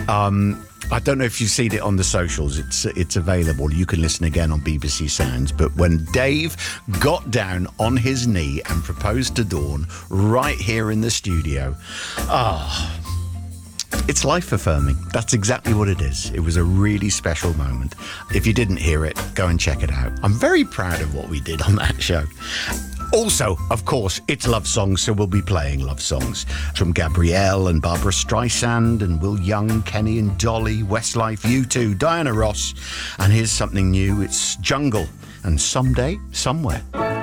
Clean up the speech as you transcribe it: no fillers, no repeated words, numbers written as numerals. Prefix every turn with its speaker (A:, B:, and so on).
A: I don't know if you've seen it on the socials. It's available. You can listen again on BBC Sounds. But when Dave got down on his knee and proposed to Dawn right here in the studio, it's life-affirming. That's exactly what it is. It was a really special moment. If you didn't hear it, go and check it out. I'm very proud of what we did on that show. Also, of course, it's love songs, so we'll be playing love songs from Gabrielle and Barbara Streisand and Will Young, Kenny and Dolly, Westlife, U2, Diana Ross. And here's something new. It's Jungle and Someday, Somewhere.